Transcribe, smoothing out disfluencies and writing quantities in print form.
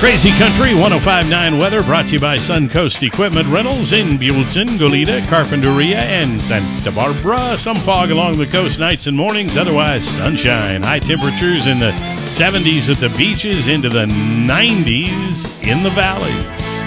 Crazy Country 105.9 weather brought to you by Suncoast Equipment Rentals in Buellton, Goleta, Carpinteria, and Santa Barbara. Some fog along the coast nights and mornings, otherwise sunshine. High temperatures in the 70s at the beaches, into the 90s in the valleys.